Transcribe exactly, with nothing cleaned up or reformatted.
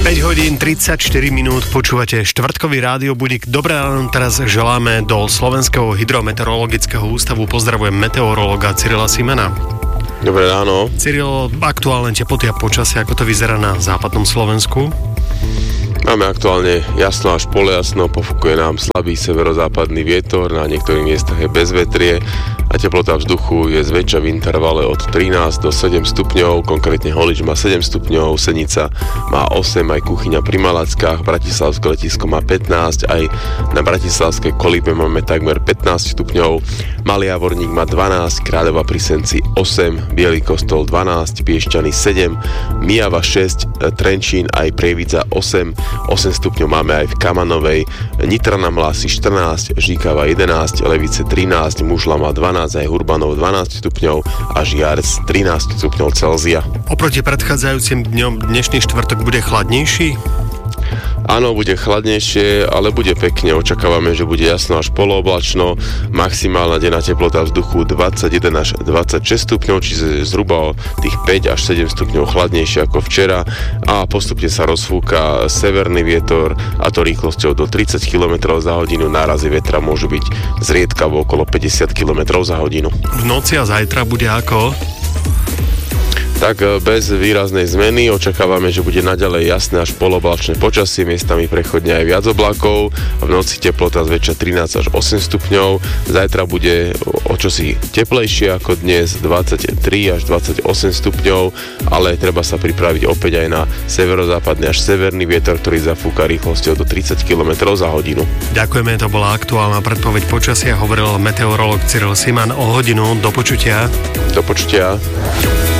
päť hodín tridsaťštyri minút, počúvate štvrtkový rádiobudík. Dobré ráno, teraz želáme do Slovenského hydrometeorologického ústavu. Pozdravujem meteorologa Cyrila Simana. Dobré ráno. Cyril, aktuálne teploty a počasie, ako to vyzerá na západnom Slovensku? Máme aktuálne jasno až polojasno, pofúkuje nám slabý severozápadný vietor, na niektorých miestach je bezvetrie a teplota vzduchu je zväčša v intervale od trinásť do sedem stupňov, konkrétne Holič má sedem stupňov, Senica má osem, aj Kuchyňa pri Malackách, Bratislavské letisko má pätnásť, aj na Bratislavskej Kolíbe máme takmer pätnásť stupňov, Malý Javorník má dvanásť, Kráľová pri Senci osem, Bielý Kostol dvanásť, Piešťany sedem, Myjava šesť, Trenčín aj Prievidza osem, osem stupňov máme aj v Kamanovej, Nitra na Mlási štrnásť, Žíkava jedenásť, Levice trinásť, Mužla má dvanásť, aj Hurbanov dvanásť stupňov a Žiarec trinásť stupňov Celzia. Oproti predchádzajúcim dňom dnešný štvrtok bude chladnejší? Áno, bude chladnejšie, ale bude pekne. Očakávame, že bude jasno až polooblačno. Maximálna denná teplota vzduchu dvadsaťjeden až dvadsaťšesť stupňov, čiže zhruba o tých päť až sedem stupňov chladnejšie ako včera a postupne sa rozfúka severný vietor a to rýchlosťou do tridsať kilometrov za hodinu. Nárazy vetra môžu byť zriedkavo okolo päťdesiat kilometrov za hodinu. V noci a zajtra bude ako? Tak bez výraznej zmeny očakávame, že bude naďalej jasné až poloblačné počasie, miestami prechodne aj viac oblakov, v noci teplota zväčša trinásť až osem stupňov, zajtra bude o čosi teplejšie ako dnes, dvadsaťtri až dvadsaťosem stupňov, ale treba sa pripraviť opäť aj na severozápadný až severný vietor, ktorý zafúka rýchlosťou do tridsať kilometrov za hodinu. Ďakujeme, to bola aktuálna predpoveď počasia, hovoril meteorológ Cyril Siman. O hodinu, do počutia. Do počutia.